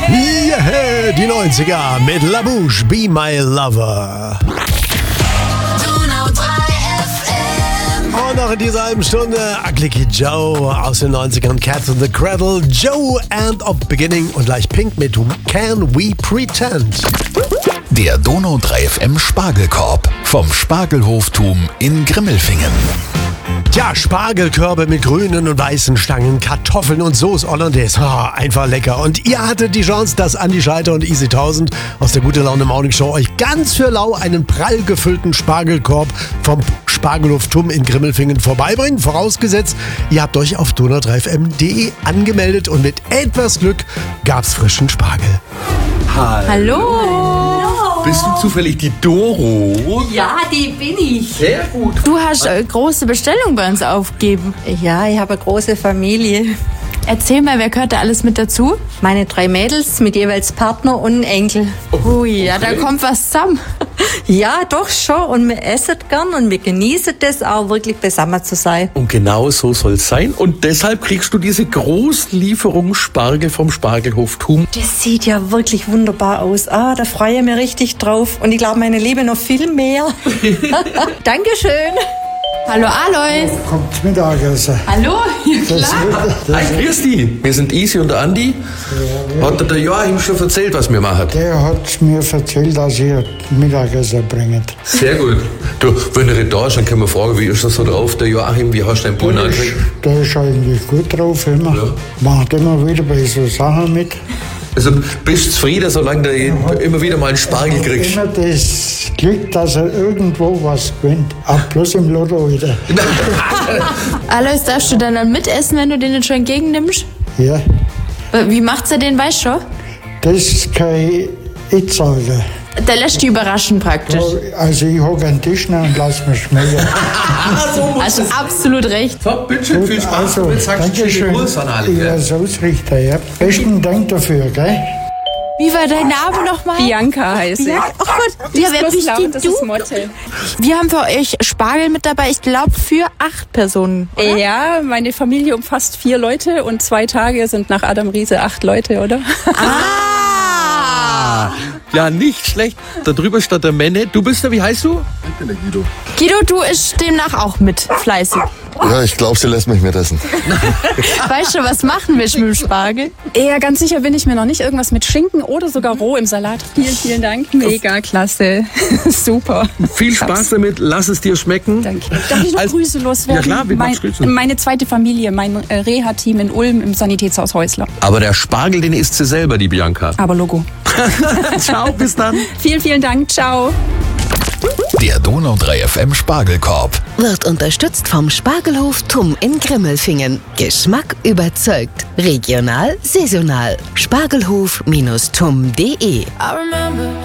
Yeah, die 90er mit La Bouche, Be My Lover. Und noch in dieser halben Stunde Ugly Kid Joe aus den 90ern, Cat in the Cradle, Joe and of Beginning und gleich Pink mit Can We Pretend. Der Donau 3 FM Spargelkorb vom Spargelhoftum in Grimmelfingen. Tja, Spargelkörbe mit grünen und weißen Stangen, Kartoffeln und Sauce Hollandaise. Einfach lecker. Und ihr hattet die Chance, dass Andi Scheiter und Easy 1000 aus der Gute Laune Morning Show euch ganz für lau einen prall gefüllten Spargelkorb vom Spargelhoftum in Grimmelfingen vorbeibringen. Vorausgesetzt, ihr habt euch auf donau3fm.de angemeldet und mit etwas Glück gab's frischen Spargel. Hallo. Bist du zufällig die Doro? Ja, die bin ich. Sehr gut. Du hast eine große Bestellung bei uns aufgegeben. Ja, ich habe eine große Familie. Erzähl mal, wer gehört da alles mit dazu? Meine 3 Mädels mit jeweils Partner und Enkel. Ui, ja, da kommt was zusammen. Ja, doch schon. Und wir essen gern und wir genießen das auch wirklich beisammen zu sein. Und genau so soll es sein. Und deshalb kriegst du diese Großlieferung Spargel vom Spargelhoftum. Das sieht ja wirklich wunderbar aus. Da freue ich mich richtig drauf. Und ich glaube, meine Liebe noch viel mehr. Dankeschön. Hallo Alois. Kommt Mittagessen. Hallo, ja klar. Hi, grüß dich. Wir sind Easy und der Andi. Hat dir der Joachim schon erzählt, was wir machen? Der hat mir erzählt, dass ihr Mittagessen bringt. Sehr gut. Du, wenn er da ist, dann können wir fragen, wie ist er so drauf, der Joachim? Wie hast du deinen Brunnen angekriegt? Der ist eigentlich gut drauf immer. Ja. Macht immer wieder bei so Sachen mit. Also bist du zufrieden, solange du immer wieder mal einen Spargel kriegst? Immer das Glück, dass er irgendwo was gewinnt. Auch bloß im Lotto wieder. Alois, darfst du dann mitessen, wenn du den jetzt schon entgegennimmst? Ja, Wie macht's er den, weißt du schon? das kann ich sagen. Der lässt dich überraschen praktisch. Also ich hocke an den Tisch und lass mich schmecken. Also absolut recht. So, bitteschön, viel Spaß. Also, Und jetzt sagst du danke schöne schön. Grüße an alle. Ich Gell? werde es ausrichten, ja. Besten Dank dafür, gell? Wie war dein Name nochmal? Bianca heiße ich. Ja, oh Gott, ja, wer bist Laut, das du? ist Motte. Wir haben für euch Spargel mit dabei, ich glaube für 8 Personen. Oder? Ja, meine Familie umfasst 4 Leute und 2 Tage sind nach Adam Riese 8 Leute, oder? Ja, nicht schlecht. Da drüber steht der Menne. Du bist der, wie heißt du? Ich bin der Guido. Guido, du isst demnach auch mit, fleißig. Ja, ich glaube, sie lässt mich mit essen. Weißt du, was machen wir mit dem Spargel? Ja, ganz sicher bin ich mir noch nicht. Irgendwas mit Schinken oder sogar roh im Salat. Vielen, vielen Dank. Mega klasse. Super. Viel Spaß damit. Lass es dir schmecken. Danke. Darf ich noch Grüße loswerden? Ja klar, wie machst du Grüße? Meine zweite Familie, mein Reha-Team in Ulm im Sanitätshaus Häusler. Aber der Spargel, den isst sie selber, die Bianca. Aber Logo. Ciao, bis dann. Vielen, vielen Dank. Ciao. Der Donau 3 FM Spargelkorb. Wird unterstützt vom Spargelhoftum in Grimmelfingen. Geschmack überzeugt. Regional, saisonal. Spargelhof-tum.de